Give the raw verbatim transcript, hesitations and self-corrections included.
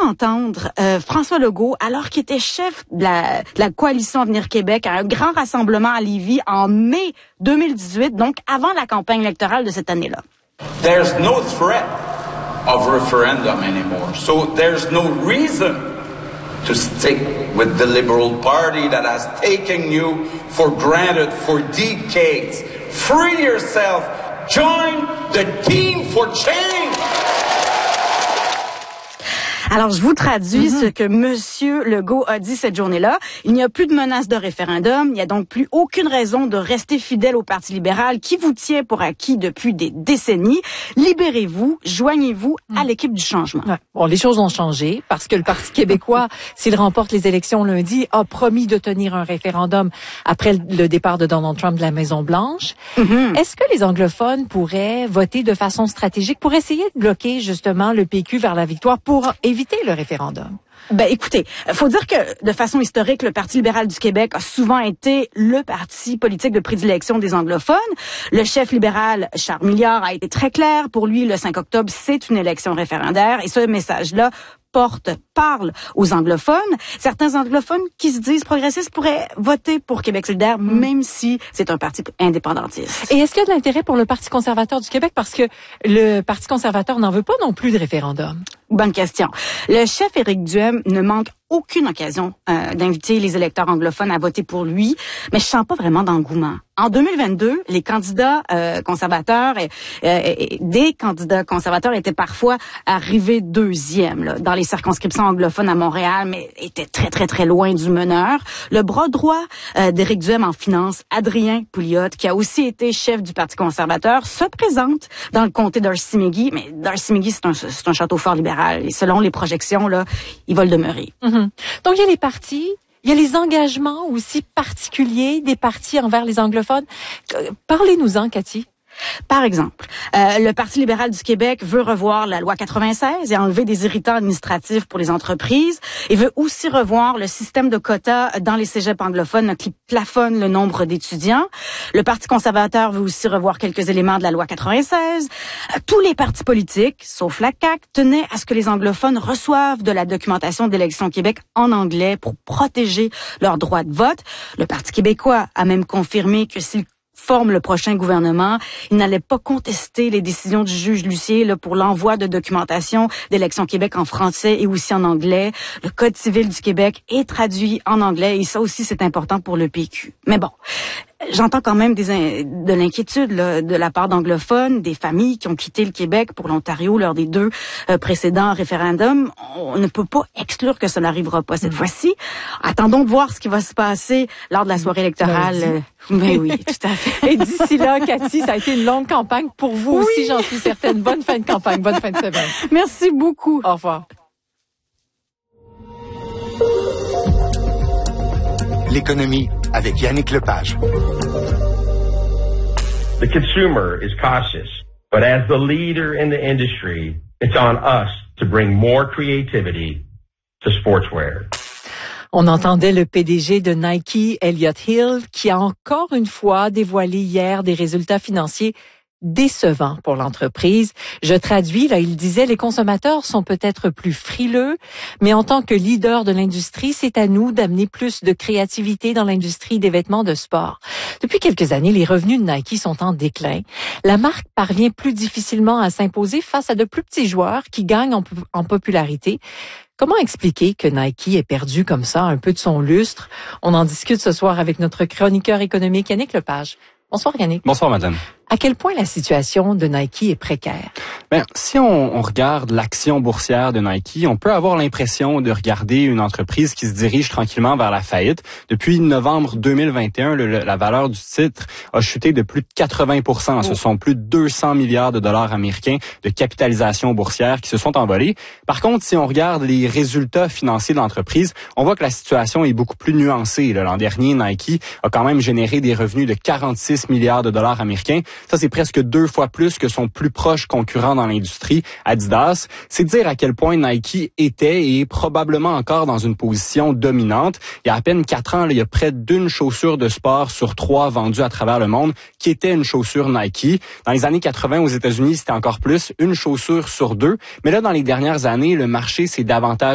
entendre euh, François Legault, alors qu'il était chef de la, de la coalition Avenir Québec, à un grand rassemblement à Lévis en mai deux mille dix-huit, donc avant la campagne électorale de cette année-là. There's no threat of referendum anymore. So there's no reason to stick with the Liberal Party that has taken you for granted for decades. Free yourself. Join the team for change. Alors, je vous traduis mm-hmm. ce que Monsieur Legault a dit cette journée-là. Il n'y a plus de menace de référendum. Il n'y a donc plus aucune raison de rester fidèle au Parti libéral qui vous tient pour acquis depuis des décennies. Libérez-vous, joignez-vous mm. à l'équipe du changement. Ouais. Bon, les choses ont changé parce que le Parti québécois, s'il remporte les élections lundi, a promis de tenir un référendum après le départ de Donald Trump de la Maison-Blanche. Mm-hmm. Est-ce que les anglophones pourraient voter de façon stratégique pour essayer de bloquer justement le P Q vers la victoire pour éviter éviter le référendum? Ben, écoutez, faut dire que, de façon historique, le Parti libéral du Québec a souvent été le parti politique de prédilection des anglophones. Le chef libéral, Charles Milliard, a été très clair. Pour lui, le cinq octobre, c'est une élection référendaire. Et ce message-là porte, parle aux anglophones. Certains anglophones qui se disent progressistes pourraient voter pour Québec solidaire, mmh. même si c'est un parti indépendantiste. Et est-ce qu'il y a de l'intérêt pour le Parti conservateur du Québec? Parce que le Parti conservateur n'en veut pas non plus de référendum. Bonne question. Le chef Éric Duhem ne manque aucune occasion euh, d'inviter les électeurs anglophones à voter pour lui, mais je sens pas vraiment d'engouement. En deux mille vingt-deux, les candidats euh, conservateurs, et, euh, et des candidats conservateurs étaient parfois arrivés deuxième là, dans les circonscriptions anglophones à Montréal, mais étaient très très très loin du meneur. Le bras droit euh, d'Éric Duhem en finance, Adrien Pouliot, qui a aussi été chef du Parti conservateur, se présente dans le comté d'Arcy-McGee, mais d'Arcy-McGee c'est un c'est un château fort libéral et selon les projections là, il va le demeurer. Mm-hmm. Donc il y a les partis. Il y a les engagements aussi particuliers des partis envers les anglophones. Parlez-nous-en, Cathy. Par exemple, euh, le Parti libéral du Québec veut revoir la loi quatre-vingt-seize et enlever des irritants administratifs pour les entreprises. Il veut aussi revoir le système de quotas dans les cégeps anglophones qui plafonne le nombre d'étudiants. Le Parti conservateur veut aussi revoir quelques éléments de la loi quatre-vingt-seize. Euh, tous les partis politiques, sauf la C A Q, tenaient à ce que les anglophones reçoivent de la documentation d'Élections Québec en anglais pour protéger leur droit de vote. Le Parti québécois a même confirmé que s'il forme le prochain gouvernement, il n'allait pas contester les décisions du juge Lucier là, pour l'envoi de documentation d'Élections Québec en français et aussi en anglais. Le Code civil du Québec est traduit en anglais et ça aussi, c'est important pour le P Q. Mais bon, j'entends quand même des, de l'inquiétude là, de la part d'anglophones, des familles qui ont quitté le Québec pour l'Ontario lors des deux euh, précédents référendums. On ne peut pas exclure que ça n'arrivera pas cette mmh. fois-ci. Attendons de voir ce qui va se passer lors de la soirée électorale. Euh, mais oui, tout à fait. Et d'ici là, Cathy, ça a été une longue campagne pour vous oui. aussi, j'en suis certaine. Bonne fin de campagne, bonne fin de semaine. Merci beaucoup. Au revoir. L'économie avec Yannick Lepage. The consumer is cautious, but as the leader in the industry, it's on us to bring more creativity to sportswear. On entendait le P D G de Nike, Elliott Hill, qui a encore une fois dévoilé hier des résultats financiers décevant pour l'entreprise. Je traduis, là, il disait, les consommateurs sont peut-être plus frileux, mais en tant que leader de l'industrie, c'est à nous d'amener plus de créativité dans l'industrie des vêtements de sport. Depuis quelques années, les revenus de Nike sont en déclin. La marque parvient plus difficilement à s'imposer face à de plus petits joueurs qui gagnent en, en popularité. Comment expliquer que Nike ait perdu comme ça un peu de son lustre? On en discute ce soir avec notre chroniqueur économique Yannick Lepage. Bonsoir Yannick. Bonsoir madame. À quel point la situation de Nike est précaire? Ben, si on, on regarde l'action boursière de Nike, on peut avoir l'impression de regarder une entreprise qui se dirige tranquillement vers la faillite. Depuis novembre deux mille vingt et un, le, la valeur du titre a chuté de plus de quatre-vingts pour cent. Ce sont plus de deux cents milliards de dollars américains de capitalisation boursière qui se sont envolés. Par contre, si on regarde les résultats financiers de l'entreprise, on voit que la situation est beaucoup plus nuancée. L'an dernier, Nike a quand même généré des revenus de quarante-six milliards de dollars américains. Ça, c'est presque deux fois plus que son plus proche concurrent dans l'industrie, Adidas. C'est dire à quel point Nike était et est probablement encore dans une position dominante. Il y a à peine quatre ans, là, il y a près d'une chaussure de sport sur trois vendue à travers le monde qui était une chaussure Nike. Dans les années quatre-vingts, aux États-Unis, c'était encore plus, une chaussure sur deux. Mais là, dans les dernières années, le marché s'est davantage